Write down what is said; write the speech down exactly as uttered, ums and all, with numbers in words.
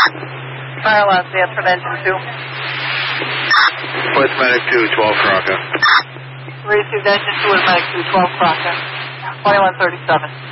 Fire alarm, Sanford engine two. West Medic two, twelve Crocker. Received engine two, West Medic two, twelve Crocker. twenty-one thirty-seven.